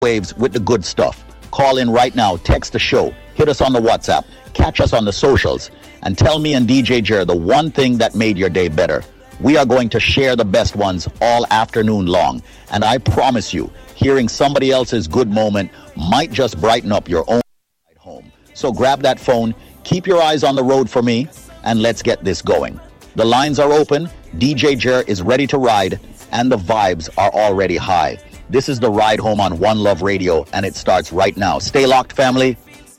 waves with the good stuff. Call in right now, text the show, hit us on the WhatsApp, catch us on the socials, and tell me and DJ Jer the one thing that made your day better. We are going to share the best ones all afternoon long. And I promise you, hearing somebody else's good moment might just brighten up your own ride home. So grab that phone, keep your eyes on the road for me, and let's get this going. The lines are open, DJ Jer is ready to ride, and the vibes are already high. This is the Ride Home on One Love Radio, and it starts right now. Stay locked, family.